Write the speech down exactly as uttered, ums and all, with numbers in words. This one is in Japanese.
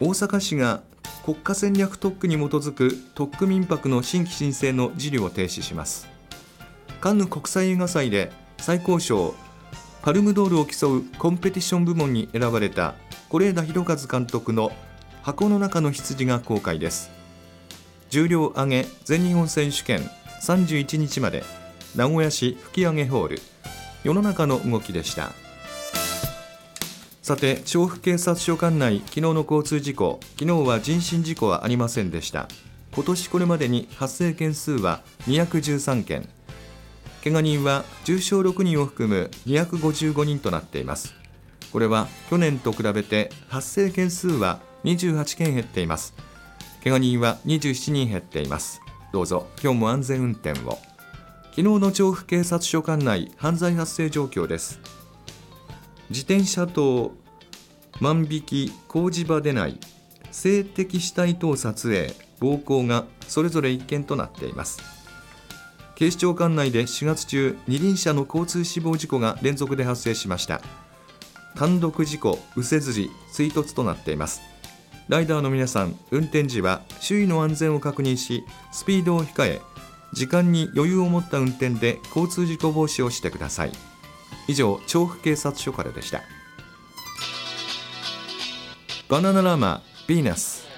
大阪市が国家戦略特区に基づく特区民泊の新規申請の受理を停止します。カンヌ国際映画祭で最高賞パルムドールを競うコンペティション部門に選ばれた是枝裕和監督の箱の中の羊が公開です。重量挙げ全日本選手権さんじゅういちにちまで名古屋市吹上ホール。世の中の動きでした。さて、調布警察署管内昨日の交通事故、昨日は人身事故はありませんでした。今年これまでに発生件数はにひゃくじゅうさんけん、怪我人は重傷ろくにんを含むにひゃくごじゅうごにんとなっています。これは去年と比べて発生件数はにじゅうはちけん減っています。怪我人はにじゅうななにん減っています。どうぞ今日も安全運転を。昨日の調布警察署管内犯罪発生状況です。自転車盗、万引き、工事場でない、性的死体等撮影、暴行がそれぞれいっけんとなっています。警視庁管内でしがつ中、二輪車の交通死亡事故が連続で発生しました。単独事故、右折時、追突となっています。ライダーの皆さん、運転時は周囲の安全を確認し、スピードを控え、時間に余裕を持った運転で交通事故防止をしてください。以上、調布警察署からでした。バナナラマーヴィーナス。